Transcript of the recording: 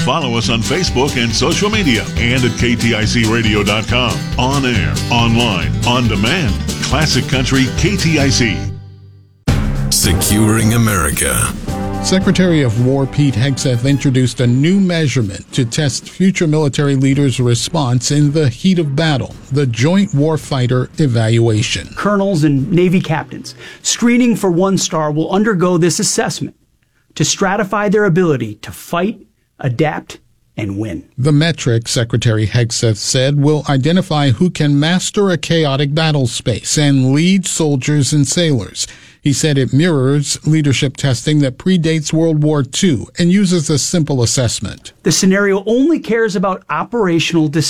Follow us on Facebook and social media and at KTICradio.com. On air, online, on demand. Classic Country KTIC. Securing America. Secretary of War Pete Hegseth introduced a new measurement to test future military leaders' response in the heat of battle, the Joint Warfighter Evaluation. Colonels and Navy captains screening for 1-star will undergo this assessment to stratify their ability to fight, adapt, and win. The metric, Secretary Hegseth said, will identify who can master a chaotic battle space and lead soldiers and sailors. He said it mirrors leadership testing that predates World War II and uses a simple assessment. The scenario only cares about operational decisions.